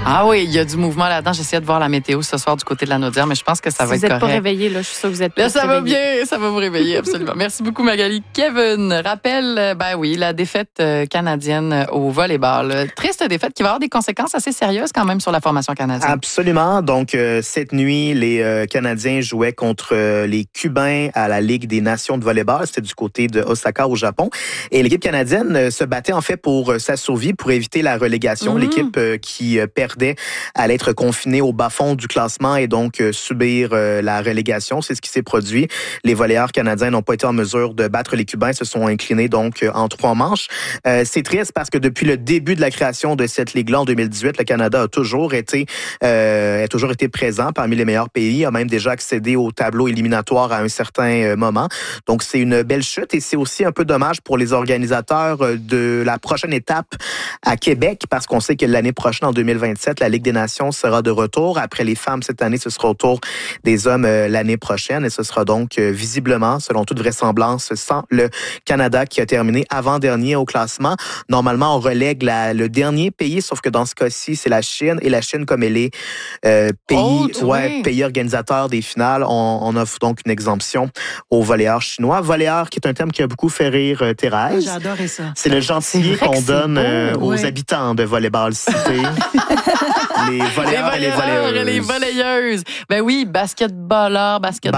Ah oui, il y a du mouvement là-dedans. J'essayais de voir la météo ce soir du côté de la Naudière, mais je pense que ça va être correct. Vous n'êtes pas réveillés, là, je suis sûre que vous êtes Là, pas ça va réveillés. bien, ça va vous réveiller, absolument. Merci beaucoup, Magali. Kevin, rappelle, la défaite canadienne au volleyball. Triste défaite qui va avoir des conséquences assez sérieuses quand même sur la formation canadienne. Absolument. Donc, cette nuit, les Canadiens jouaient contre les Cubains à la Ligue des Nations de volleyball. C'était du côté de Osaka au Japon. Et l'équipe canadienne se battait en fait pour sa survie, pour éviter la relégation. L'équipe qui perdait allait être confinée au bas-fond du classement et donc subir la relégation. C'est ce qui s'est produit. Les volleyeurs canadiens n'ont pas été en mesure de battre les Cubains, se sont inclinés donc en 3 manches. C'est triste parce que depuis le début de la création de cette ligue-là en 2018, le Canada a toujours été présent parmi les meilleurs pays, a même déjà accédé au tableau éliminatoire à un certain moment. Donc c'est une belle chute et c'est aussi un peu dommage pour les organisateurs de la prochaine étape à Québec parce qu'on sait que l'année prochaine, en 2027, la Ligue des Nations sera de retour. Après les femmes cette année, ce sera au tour des hommes l'année prochaine et ce sera donc visiblement, selon toute vraisemblance, sans le Canada qui a terminé avant-dernier au classement. Normalement, on relègue le dernier pays, sauf que dans ce cas-ci, c'est la Chine et la Chine, comme elle est pays organisateur des finales, on offre donc une exemption aux volleyeurs chinois. Volleyeur, qui est un terme qui a beaucoup fait rire Thérèse. J'ai adoré ça. C'est le gentil qu'on donne aux habitants de Volleyball City. Les volleyeurs et les volleyeuses. Ben oui, basketteur.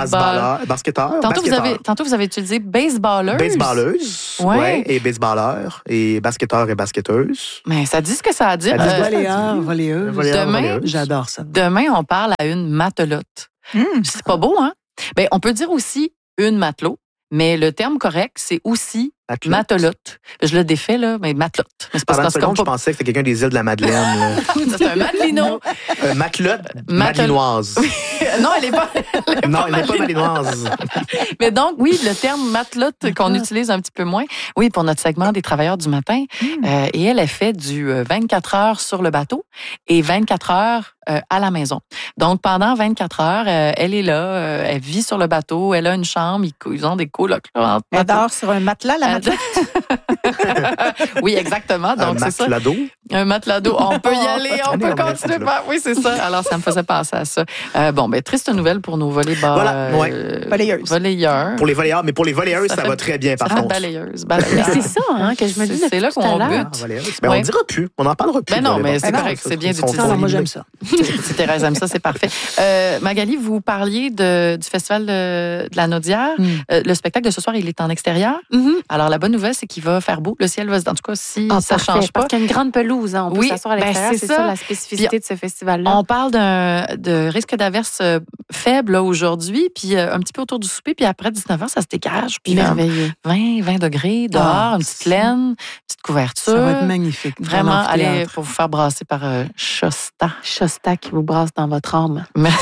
Tantôt, vous avez utilisé baseballeuse. Baseballeuse, oui, et baseballeur, et basketteur et basketteuse. Mais ça dit ce que ça a dit. Volleyeur. Demain, j'adore ça. Demain, on parle à une matelote. C'est pas beau, hein? Ben, on peut dire aussi une matelot, mais le terme correct, c'est aussi matelote. Je le défais, là, mais matelote. Pendant une seconde, je pensais que c'était quelqu'un des îles de la Madeleine. C'est un matelino. Matelote malinoise. Non, elle n'est pas. Elle n'est pas malinoise. Mais donc, oui, le terme matelote qu'on utilise un petit peu moins, oui, pour notre segment des travailleurs du matin. Et elle fait du 24 heures sur le bateau et 24 heures à la maison. Donc, pendant 24 heures, elle est là, elle vit sur le bateau, elle a une chambre, ils ont des colocs. Elle dort sur un matelas, la matelote. Oui, exactement. Donc, c'est ça. Un matelas d'eau. On peut y aller, on peut continuer. Oui, c'est ça. Alors, ça me faisait penser à ça. Triste nouvelle pour nos volleyeurs. Pour les volleyeurs, mais pour les volleyeuses, ça va très bien, par contre. Balayeuses. C'est ça, que je me dis. C'est là qu'on bute. Mais on ne dira plus. On n'en parlera plus. Ben non, mais c'est correct. C'est bien d'utiliser. Moi, j'aime ça. Si Thérèse aime ça, c'est parfait. Magali, vous parliez du Festival de la Naudière. Le spectacle de ce soir, il est en extérieur. Alors, la bonne nouvelle, c'est qu'il va faire beau. Le ciel va, en tout cas, si ça ne change pas. Parce qu'il y a une grande pelouse. On peut s'asseoir à l'extérieur. C'est ça la spécificité de ce festival-là. On parle de risque d'averse faible là, aujourd'hui, puis un petit peu autour du souper, puis après 19h, ça se dégage. Puis merveilleux. 20 degrés dehors, une petite laine, une petite couverture. Ça va être magnifique. Vraiment, allez, pour vous faire brasser par Shasta. Shasta qui vous brasse dans votre âme.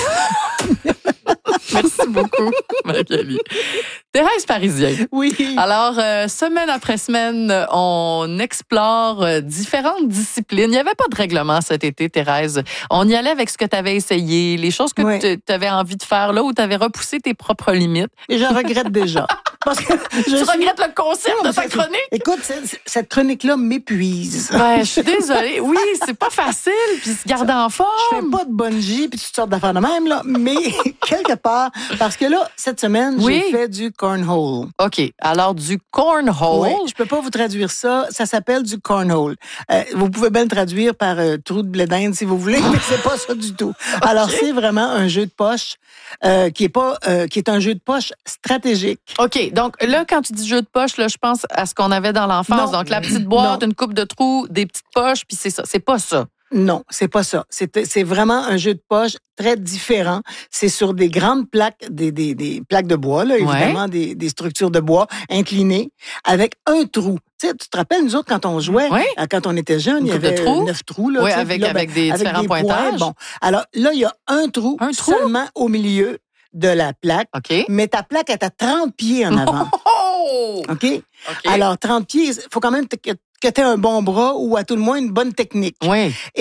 Merci beaucoup, Magali. Thérèse Parisien. Oui. Alors, semaine après semaine, on explore différentes disciplines. Il n'y avait pas de règlement cet été, Thérèse. On y allait avec ce que tu avais essayé, les choses que tu avais envie de faire là, où tu avais repoussé tes propres limites. Et je regrette déjà. Parce que tu regrettes le concept de ta chronique? Écoute, cette chronique-là m'épuise. Ben, je suis désolée. Oui, c'est pas facile, puis se garder en forme. Je fais pas de bungee puis toutes sortes d'affaires de même, là, mais quelque part, parce que là, cette semaine, j'ai fait du cornhole. OK. Alors, du cornhole. Oui, je peux pas vous traduire ça. Ça s'appelle du cornhole. Vous pouvez bien le traduire par trou de blé d'Inde si vous voulez, mais c'est pas ça du tout. Okay. Alors, c'est vraiment un jeu de poche qui est un jeu de poche stratégique. OK. Donc, là, quand tu dis jeu de poche, là, je pense à ce qu'on avait dans l'enfance. Donc, la petite boîte, une coupe de trous, des petites poches, puis c'est ça. C'est pas ça. Non, c'est pas ça. C'est vraiment un jeu de poche très différent. C'est sur des grandes plaques, des plaques de bois, là, évidemment, des structures de bois inclinées, avec un trou. Tu te rappelles, nous autres, quand on jouait, quand on était jeunes, il y avait 9 trous. Là, avec des différents pointages. Bon. Alors là, il y a un trou seulement au milieu de la plaque, mais ta plaque est à 30 pieds en avant. OK? Alors, 30 pieds, il faut quand même que tu aies un bon bras ou à tout le moins une bonne technique. Oui. Et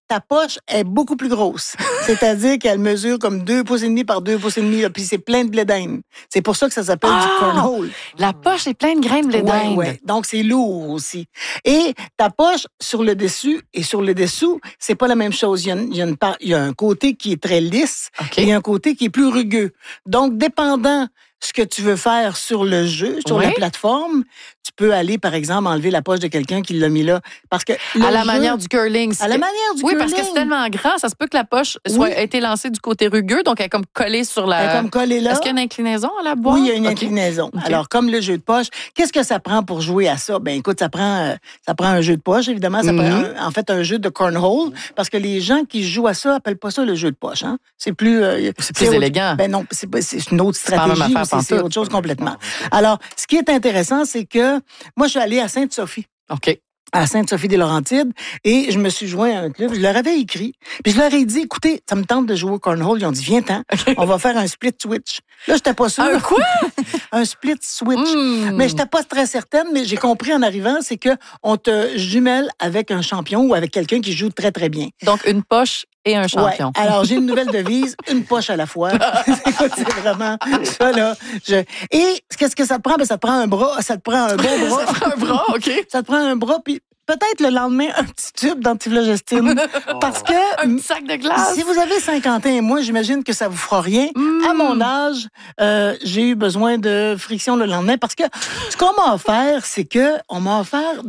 ta poche est beaucoup plus grosse. C'est-à-dire qu'elle mesure comme 2,5 pouces par 2,5 pouces, là, puis c'est plein de blé d'Inde. C'est pour ça que ça s'appelle du cornhole. La poche est pleine de graines de blé d'Inde. Ouais. Donc, c'est lourd aussi. Et ta poche, sur le dessus et sur le dessous, c'est pas la même chose. Il y a un côté qui est très lisse et un côté qui est plus rugueux. Donc, dépendant ce que tu veux faire sur le jeu, sur la plateforme, tu peux aller, par exemple, enlever la poche de quelqu'un qui l'a mis là. Parce que à la manière du curling. À la manière du curling. Oui, parce que c'est tellement grand, ça se peut que la poche ait été lancée du côté rugueux, donc elle est comme collée sur la... Elle est comme collée là. Est-ce qu'il y a une inclinaison à la boîte? Oui, il y a une inclinaison. Okay. Alors, comme le jeu de poche, qu'est-ce que ça prend pour jouer à ça? Ben, écoute, ça prend un jeu de poche, évidemment. Ça prend un jeu de cornhole, parce que les gens qui jouent à ça appellent pas ça le jeu de poche, hein. C'est plus élégant. Ben non, c'est une autre stratégie. C'est autre chose complètement. Alors, ce qui est intéressant, c'est que moi, je suis allée à Sainte-Sophie. OK. À Sainte-Sophie-des-Laurentides, et je me suis joint à un club. Je leur avais écrit, puis je leur ai dit, écoutez, ça me tente de jouer au cornhole. Ils ont dit, viens-t'en, on va faire un split switch. Là, j'étais pas sûre. Un quoi? Un split switch. Mais j'étais pas très certaine, mais j'ai compris en arrivant, c'est que on te jumelle avec un champion ou avec quelqu'un qui joue très, très bien. Donc, une poche et un champion. Ouais. Alors, j'ai une nouvelle devise, une poche à la fois. C'est vraiment ça, là. Et qu'est-ce que ça te prend? Ben, ça te prend un bras, ça te prend un bon bras. Ça te prend un bras, OK. Ça te prend un bras, puis peut-être le lendemain, un petit tube d'antiflogestine. Parce que... Un petit sac de glace. Si vous avez 50 ans et moi, j'imagine que ça vous fera rien. À mon âge, j'ai eu besoin de friction le lendemain parce que ce qu'on m'a offert, c'est que on m'a offert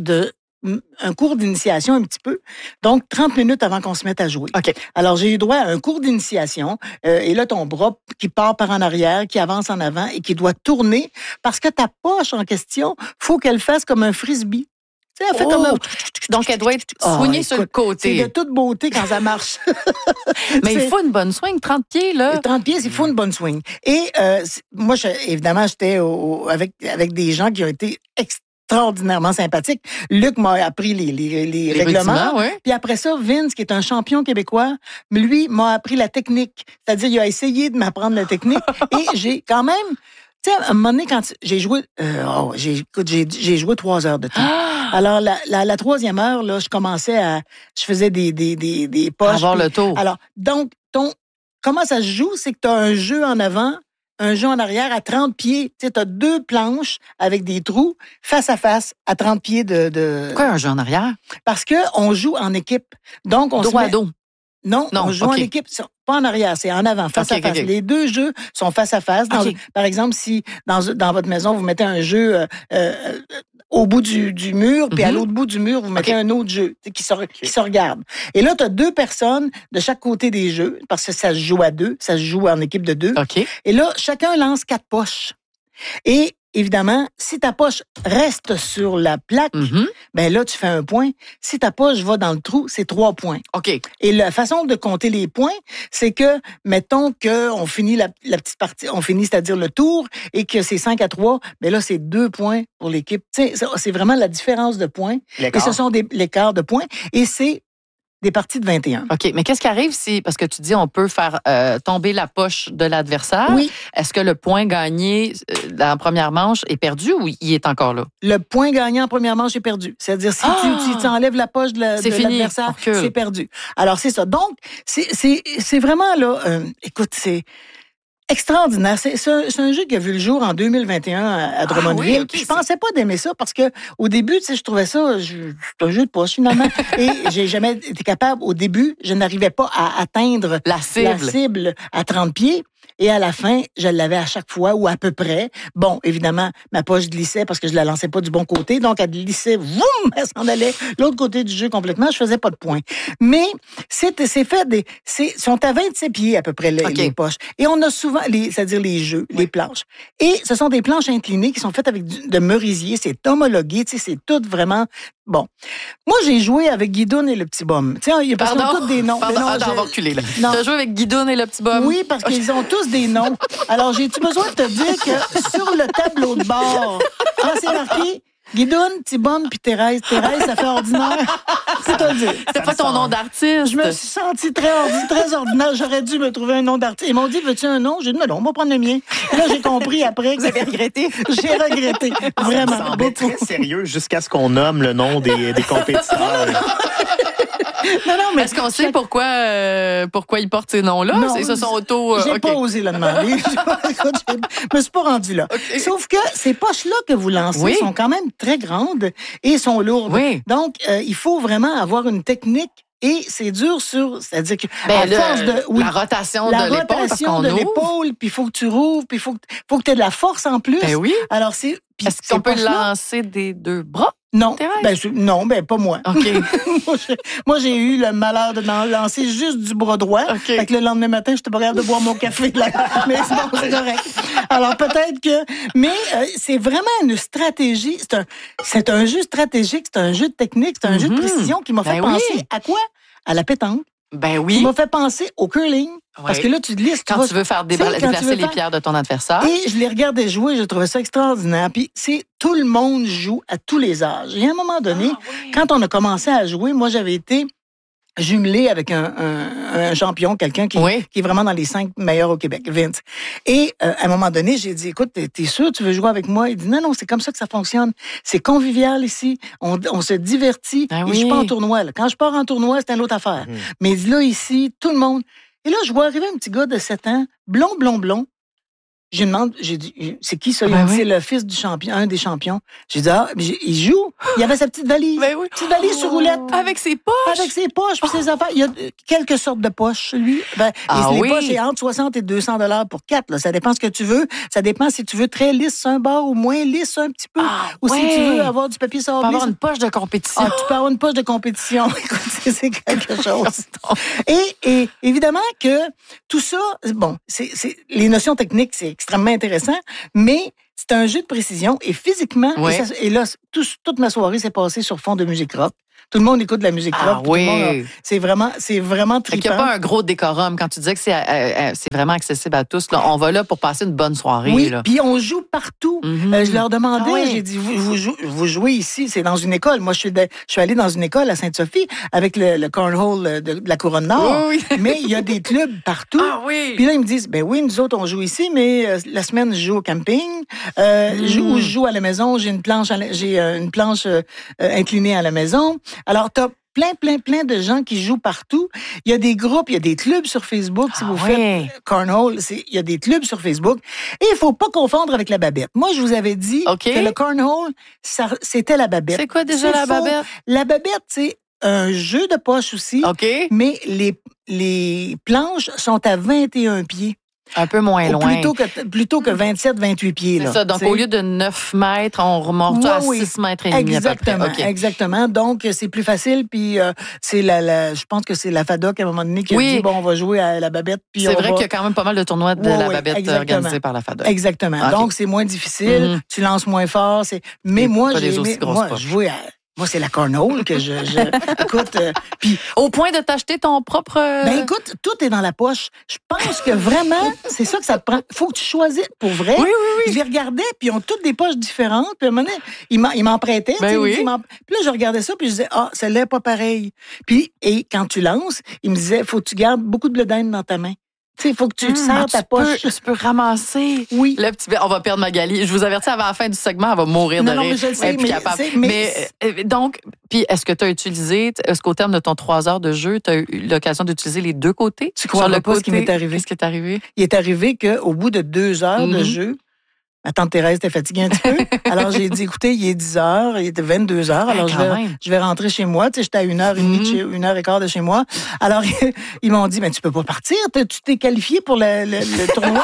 un cours d'initiation un petit peu. Donc, 30 minutes avant qu'on se mette à jouer. OK. Alors, j'ai eu droit à un cours d'initiation. Et là, ton bras qui part par en arrière, qui avance en avant et qui doit tourner parce que ta poche en question, faut qu'elle fasse comme un frisbee. Tu sais, elle fait comme un... Donc, elle doit être soignée sur le côté. C'est de toute beauté quand ça marche. Mais il faut une bonne swing, 30 pieds, là. 30 pieds, il faut une bonne swing. Et moi, évidemment, j'étais avec des gens qui ont été extraordinairement sympathique. Luc m'a appris les règlements. Puis après ça, Vince, qui est un champion québécois, lui m'a appris la technique. C'est-à-dire, il a essayé de m'apprendre la technique. Et j'ai quand même... Tu sais, à un moment donné, quand j'ai joué... j'ai joué 3 heures de temps. Alors, la 3e heure, là, je faisais des poches. Avoir le tour. Alors, donc, comment ça se joue? C'est que tu as un jeu en avant, un jeu en arrière à 30 pieds. Tu sais, tu as 2 planches avec des trous face à face à 30 pieds de... Pourquoi un jeu en arrière? Parce qu'on joue en équipe. Donc, on dos à dos. Non, on joue en équipe, pas en arrière, c'est en avant, face à face. Okay. Les 2 jeux sont face à face. Par exemple, si dans votre maison, vous mettez un jeu au bout du mur, puis à l'autre bout du mur, vous mettez un autre jeu qui se regarde. Et là, tu as 2 personnes de chaque côté des jeux, parce que ça se joue à 2, ça se joue en équipe de 2. Okay. Et là, chacun lance 4 poches. Et évidemment, si ta poche reste sur la plaque, ben là, tu fais 1 point. Si ta poche va dans le trou, c'est 3 points. OK. Et la façon de compter les points, c'est que, mettons qu'on finit la petite partie, on finit, c'est-à-dire le tour, et que c'est 5-3, ben là, c'est 2 points pour l'équipe. Tu sais, c'est vraiment la différence de points. L'écart. Et ce sont l'écart de points. Et c'est des parties de 21. OK, mais qu'est-ce qui arrive si, parce que tu dis on peut faire tomber la poche de l'adversaire. Oui. Est-ce que le point gagné dans la première manche est perdu ou il est encore là? Le point gagné en première manche est perdu. C'est-à-dire, si tu enlèves la poche de l'adversaire, c'est perdu. Alors, c'est ça. Donc, c'est vraiment là, écoute, c'est extraordinaire. C'est un jeu qui a vu le jour en 2021 à Drummondville. Oui, okay, je pensais pas d'aimer ça parce que au début, tu sais, je trouvais ça c'est un jeu de poche finalement. Et j'ai jamais été capable. Au début, je n'arrivais pas à atteindre la cible à 30 pieds. Et à la fin, je l'avais à chaque fois ou à peu près. Bon, évidemment, ma poche glissait parce que je la lançais pas du bon côté. Donc, elle glissait, voum, elle s'en allait l'autre côté du jeu complètement. Je faisais pas de points. Mais c'est fait sont à 27 pieds à peu près les poches. Et on a souvent, c'est-à-dire les jeux, les planches. Et ce sont des planches inclinées qui sont faites avec de merisier. C'est homologué, tu sais, c'est tout vraiment bon. Moi, j'ai joué avec Guidoune et le petit bum. Tu sais, il y a parce qu'ils ont tous des noms. Pardon, on va reculer, là. Tu as joué avec Guidoune et le petit bum? Oui, parce qu'ils ont tous des noms. Alors, j'ai-tu besoin de te dire que sur le tableau de bord, c'est marqué Guidoune, Tibum puis Thérèse. Thérèse, ça fait ordinaire. C'est à dire. C'était pas ton nom d'artiste. Je me suis sentie très ordinaire. J'aurais dû me trouver un nom d'artiste. Ils m'ont dit, veux-tu un nom? J'ai dit, non, on va prendre le mien. Et là, j'ai compris après. Vous avez regretté? J'ai regretté. Vraiment. Ça semblait très sérieux jusqu'à ce qu'on nomme le nom des compétiteurs. mais est-ce qu'on sait pourquoi ils portent ces noms-là? Non, ils se sont auto... J'ai pas osé le demander. Écoute, je me suis pas rendue là. Okay. Sauf que ces poches-là que vous lancez sont quand même très grandes et sont lourdes. Oui. Donc, il faut vraiment avoir une technique. Et c'est dur c'est-à-dire que force de la rotation de l'épaule, puis il faut que tu rouvres, puis il faut que tu aies de la force en plus. Ben oui. Alors est-ce qu'on peut lancer des deux bras? Non, pas moi. OK. moi, j'ai eu le malheur de lancer juste du bras droit. Okay. Fait que le lendemain matin, j'étais pas capable de boire mon café. Mais c'est correct. Alors, peut-être que... Mais c'est vraiment une stratégie. C'est un jeu stratégique, c'est un jeu de technique, c'est un jeu de précision qui m'a fait penser à quoi? À la pétanque. Ben oui. Qui m'a fait penser au curling. Oui. Parce que là, tu listes... Quand tu veux faire déplacer les pierres de ton adversaire. Et je les regardais jouer, je trouvais ça extraordinaire. Puis tout le monde joue à tous les âges. Et à un moment donné, quand on a commencé à jouer, moi, j'avais été jumelé avec un champion, quelqu'un qui est vraiment dans les 5 meilleurs au Québec, Vince. Et à un moment donné, j'ai dit, écoute, t'es sûr tu veux jouer avec moi? Il dit, non, c'est comme ça que ça fonctionne. C'est convivial ici. On se divertit. Et je suis pas en tournoi. Là. Quand je pars en tournoi, c'est une autre affaire. Mais là, ici, tout le monde... Et là, je vois arriver un petit gars de 7 ans, blond. Je lui demande, j'ai dit, c'est qui ça? C'est le fils du champion, un des champions. J'ai dit, il joue. Il avait sa petite valise. Petite valise sur roulette. Avec ses poches. Puis ses affaires. Il y a quelques sortes de poches, lui. Les poches, c'est entre 60 et 200 $ pour 4. Là. Ça dépend ce que tu veux. Ça dépend si tu veux très lisse un bord ou moins lisse un petit peu. Ou si tu veux avoir du papier sablé. Tu peux avoir une poche de compétition. Tu peux avoir une poche de compétition. Écoute, c'est quelque chose. Et évidemment que tout ça, les notions techniques, c'est extrêmement intéressant, mais c'est un jeu de précision et physiquement, et là, toute ma soirée s'est passée sur fond de musique rock. Tout le monde écoute de la musique rock. C'est vraiment trippant. Il n'y a pas un gros décorum. Quand tu disais que c'est vraiment accessible à tous, là, on va là pour passer une bonne soirée. Oui, puis on joue partout. Je leur demandais, j'ai dit, vous jouez ici, c'est dans une école. Moi, je suis allée dans une école à Sainte-Sophie avec le cornhole de la Couronne Nord. Oui. Mais il y a des clubs partout. Puis là, ils me disent, ben oui, nous autres, on joue ici, mais la semaine, je joue au camping. Je joue à la maison. J'ai une planche inclinée à la maison. Alors, t'as plein de gens qui jouent partout. Il y a des groupes, il y a des clubs sur Facebook. Si vous faites cornhole, il y a des clubs sur Facebook. Et il ne faut pas confondre avec la babette. Moi, je vous avais dit que le cornhole, c'était la babette. C'est quoi déjà la babette? La babette, c'est un jeu de poche aussi, mais les planches sont à 21 pieds. Un peu moins loin. Plutôt que 27, 28 pieds. C'est ça. Donc, au lieu de 9 mètres, on remonte à 6 mètres et demi. Exactement. Donc, c'est plus facile. Puis, je pense que c'est la FADOC, à un moment donné, qui a dit, on va jouer à la babette. Puis c'est vrai qu'il y a quand même pas mal de tournois de la babette organisés par la FADOC. Exactement. Donc, c'est moins difficile. Tu lances moins fort. Mais moi, je jouais à... Moi, c'est la cornhole que je écoute. Puis au point de t'acheter ton propre... Ben écoute, tout est dans la poche. Je pense que vraiment, c'est ça que ça te prend. Faut que tu choisisses pour vrai. Oui. Je les regardais, puis ils ont toutes des poches différentes. Puis à un moment donné, ils m'en prêtaient. Puis là, je regardais ça, puis je disais, celle-là n'est pas pareille. Puis, et quand tu lances, ils me disaient, faut que tu gardes beaucoup de blé d'Inde dans ta main. Il faut que tu serres ta poche. Tu peux ramasser. Oui. Le petit... On va perdre Magali. Je vous avertis, avant la fin du segment, elle va mourir de rire. Non, mais je le sais. Mais donc, puis est-ce que tu as utilisé, est-ce qu'au terme de ton 3 heures de jeu, tu as eu l'occasion d'utiliser les deux côtés? Tu crois pas ce qui m'est arrivé? Qu'est-ce qui est arrivé? Il est arrivé qu'au bout de 2 heures de jeu, ma tante Thérèse était fatiguée un petit peu. Alors, j'ai dit, écoutez, il est 10 heures, il était 22 heures. Alors, je vais rentrer chez moi. Tu sais, j'étais à 1h30, 1h15 de chez moi. Alors, ils m'ont dit, mais tu peux pas partir. Tu t'es qualifié pour le tournoi.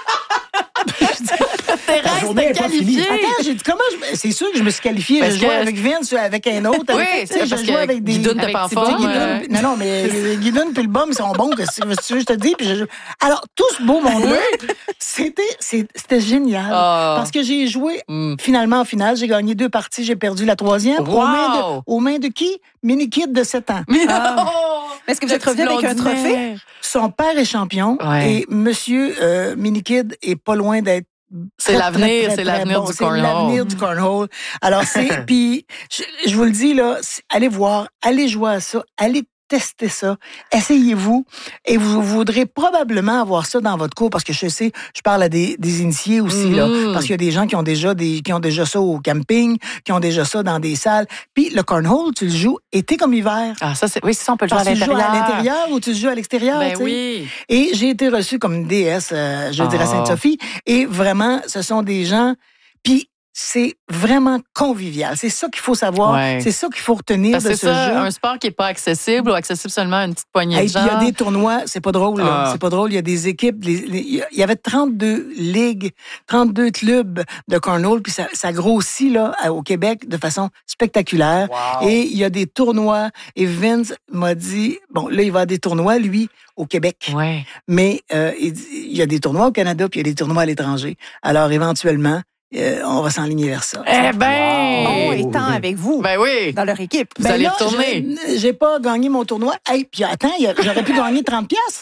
Thérèse t'es qualifiée. Attends, j'ai dit, c'est sûr que je me suis qualifiée. Je jouais avec Vince, avec un autre. C'est parce que Guidoune n'était pas en forme. Non, mais Guidoune puis le bum, ils sont bons. Je te dis. Alors, tout ce beau monde-là, c'était génial. Parce que j'ai joué, finalement, en finale, j'ai gagné 2 parties, j'ai perdu la 3e. Aux mains de qui? Minikid de 7 ans. Est-ce que vous êtes revenu avec un trophée? Son père est champion et monsieur Minikid est pas loin d'être... C'est l'avenir du cornhole. C'est l'avenir du cornhole. Alors, puis, je vous le dis, là, allez voir, allez jouer à ça, allez testez ça, essayez-vous, et vous voudrez probablement avoir ça dans votre cours, parce que je sais, je parle à des initiés aussi, là, parce qu'il y a des gens qui ont déjà ça au camping, qui ont déjà ça dans des salles. Puis le cornhole, tu le joues été comme hiver. Ah, ça, oui, c'est ça, on peut le jouer à l'intérieur. Tu joues à l'intérieur ou tu joues à l'extérieur. Ben oui. Et j'ai été reçue comme une déesse, je dirais à Sainte-Sophie, et vraiment, ce sont des gens, puis c'est vraiment convivial. C'est ça qu'il faut savoir. Ouais. C'est ça qu'il faut retenir de ce jeu. C'est ça, un sport qui n'est pas accessible ou accessible seulement à une petite poignée de gens. Il y a des tournois, c'est pas drôle. Là. C'est pas drôle. Il y a des équipes. Il y avait 32 ligues, 32 clubs de cornhole, puis ça grossit là, au Québec de façon spectaculaire. Wow. Et il y a des tournois. Et Vince m'a dit, bon, là, il va à des tournois, lui, au Québec. Ouais. Mais il y a des tournois au Canada, puis il y a des tournois à l'étranger. Alors, éventuellement, on va s'enligner vers ça. Eh ben! On étant avec vous. Ben oui. Dans leur équipe. Vous allez retourner. J'ai pas gagné mon tournoi. Hey, puis attends, j'aurais pu gagner 30$.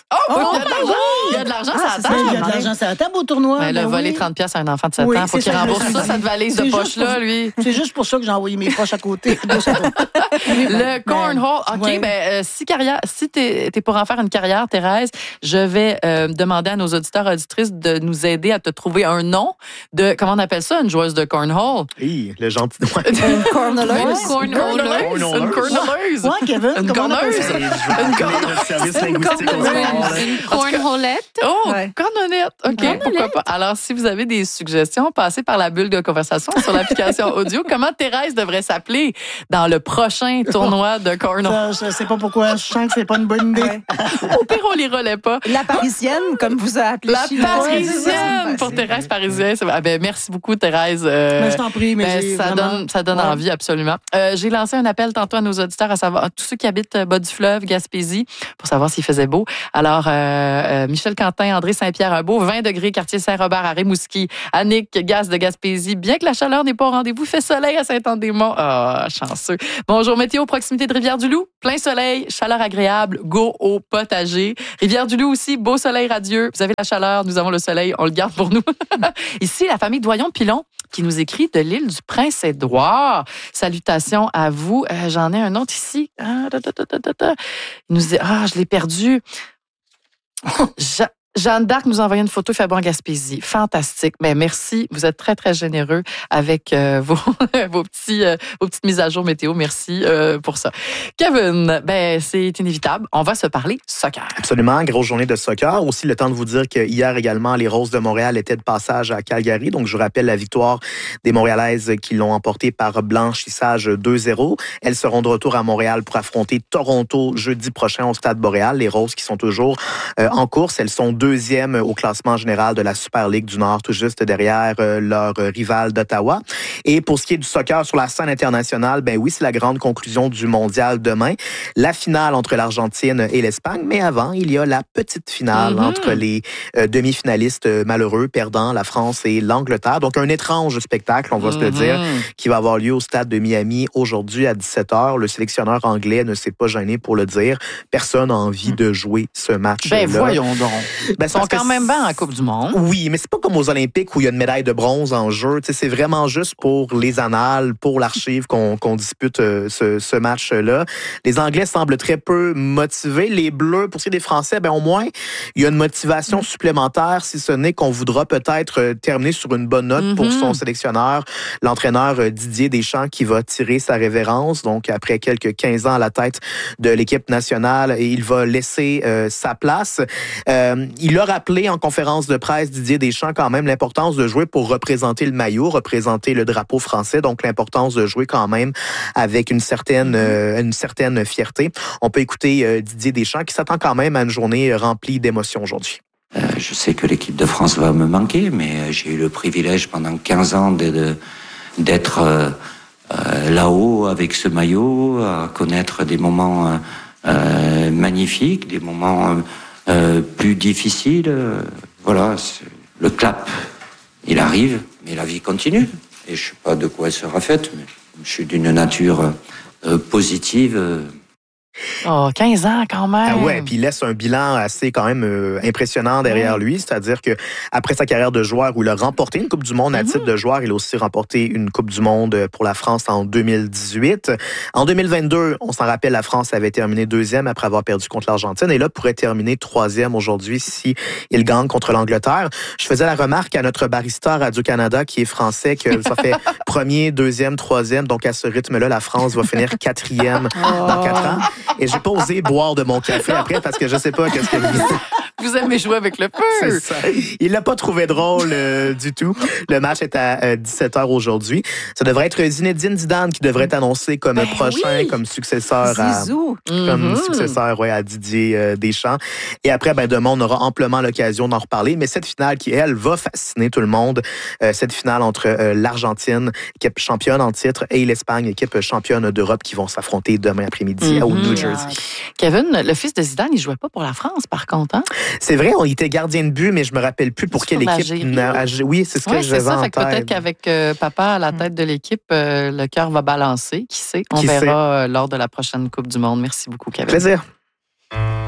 Il y a de l'argent sur la table. Il y a de l'argent sur la table au tournoi. Ben, le voler 30$ à un enfant de 7 ans, faut qu'il rembourse ça, cette valise de poche-là, lui. C'est juste pour ça que j'ai envoyé mes poches à côté. Le cornhole. OK, ben, si t'es pour en faire une carrière, Thérèse, je vais demander à nos auditeurs et auditrices de nous aider à te trouver un nom de, comment on appelle ça, une joueuse de cornhole? Oui, le gentil. Une cornholeuse. Une cornholeuse. Ouais, Kevin. Une corneuse. Une service linguistique. Une cornholette. Oh, cornolette. OK, pourquoi pas. Alors, si vous avez des suggestions, passez par la bulle de conversation sur l'application audio. Comment Thérèse devrait s'appeler dans le prochain tournoi de cornhole? Je sais pas pourquoi. Je sens que c'est pas une bonne idée. Au pire, on les relaie pas. La Parisienne, comme vous a appelé. La Parisienne pour Thérèse Parisienne. Ah ben, merci beaucoup, Thérèse. Mais je t'en prie, ça donne envie, absolument. J'ai lancé un appel tantôt à nos auditeurs, à savoir à tous ceux qui habitent bas du fleuve, Gaspésie, pour savoir s'il faisait beau. Alors, Michel Quentin, André Saint-Pierre-Beau, 20 degrés, quartier Saint-Robert à Rimouski, Annick, Gaz de Gaspésie. Bien que la chaleur n'est pas au rendez-vous, fait soleil à Saint-Anne-des-Monts. Ah, chanceux. Bonjour, météo, proximité de Rivière-du-Loup. Plein soleil, chaleur agréable, go au potager. Rivière-du-Loup aussi, beau soleil radieux. Vous avez la chaleur, nous avons le soleil, on le garde pour nous. Ici, la famille Doyon-Pilon qui nous écrit de l'île du Prince-Édouard. Salutations à vous. J'en ai un autre ici. Il nous dit, je l'ai perdu. Jeanne d'Arc nous a envoyé une photo, il fait bon en Gaspésie. Fantastique. Mais merci. Vous êtes très, très généreux avec vos petites mises à jour météo. Merci pour ça. Kevin, c'est inévitable. On va se parler soccer. Absolument. Grosse journée de soccer. Aussi, le temps de vous dire que hier également, les Roses de Montréal étaient de passage à Calgary. Donc, je vous rappelle la victoire des Montréalaises qui l'ont emportée par blanchissage 2-0. Elles seront de retour à Montréal pour affronter Toronto jeudi prochain au Stade Boréal. Les Roses qui sont toujours en course. Elles sont deuxième au classement général de la Super Ligue du Nord, tout juste derrière leur rival d'Ottawa. Et pour ce qui est du soccer sur la scène internationale, oui, c'est la grande conclusion du mondial demain. La finale entre l'Argentine et l'Espagne, mais avant, il y a la petite finale entre les demi-finalistes malheureux, perdant la France et l'Angleterre. Donc, un étrange spectacle, on va se le dire, qui va avoir lieu au stade de Miami aujourd'hui à 17h. Le sélectionneur anglais ne s'est pas gêné pour le dire. Personne n'a envie de jouer ce match-là. Voyons donc. Ils sont quand même bien en Coupe du Monde. Oui, mais c'est pas comme aux Olympiques où il y a une médaille de bronze en jeu. C'est vraiment juste pour les annales, pour l'archive qu'on dispute ce match-là. Les Anglais semblent très peu motivés. Les Bleus, pour ce qui est des Français, au moins, il y a une motivation supplémentaire, si ce n'est qu'on voudra peut-être terminer sur une bonne note pour son sélectionneur, l'entraîneur Didier Deschamps, qui va tirer sa révérence. Donc, après quelques 15 ans à la tête de l'équipe nationale, il va laisser sa place. Il a rappelé en conférence de presse, Didier Deschamps, quand même l'importance de jouer pour représenter le maillot, représenter le drapeau français, donc l'importance de jouer quand même avec une certaine fierté. On peut écouter Didier Deschamps qui s'attend quand même à une journée remplie d'émotions aujourd'hui. Je sais que l'équipe de France va me manquer, mais j'ai eu le privilège pendant 15 ans d'être là-haut avec ce maillot, à connaître des moments magnifiques, des moments plus difficile, voilà, le clap, il arrive, mais la vie continue. Et je sais pas de quoi elle sera faite, mais je suis d'une nature positive. Oh, 15 ans quand même. Ah ouais, puis il laisse un bilan assez quand même impressionnant derrière lui, c'est-à-dire que après sa carrière de joueur où il a remporté une Coupe du monde à titre de joueur, il a aussi remporté une Coupe du monde pour la France en 2018. En 2022, on s'en rappelle, la France avait terminé 2e après avoir perdu contre l'Argentine et là pourrait terminer 3e aujourd'hui si il gagne contre l'Angleterre. Je faisais la remarque à notre barista Radio-Canada qui est français que ça fait 1er, 2e, 3e, donc à ce rythme-là, la France va finir 4e dans 4 ans. Et j'ai pas osé boire de mon café après parce que je sais pas qu'est-ce que vous aimez jouer avec le feu. C'est ça. Il l'a pas trouvé drôle du tout. Le match est à 17h aujourd'hui. Ça devrait être Zinedine Zidane qui devrait être annoncé comme prochain, comme successeur à Didier Deschamps. Et après, demain, on aura amplement l'occasion d'en reparler. Mais cette finale qui, elle, va fasciner tout le monde. Cette finale entre l'Argentine, équipe championne en titre, et l'Espagne, équipe championne d'Europe, qui vont s'affronter demain après-midi au New Jersey. Kevin, le fils de Zidane, il jouait pas pour la France, par contre, hein? C'est vrai, il était gardien de but, mais je me rappelle plus pour quelle équipe. Oui, c'est ce que j'avais en tête. Peut-être qu'avec papa à la tête de l'équipe, le cœur va balancer. Qui sait? On verra lors de la prochaine Coupe du Monde. Merci beaucoup, Kevin. Plaisir.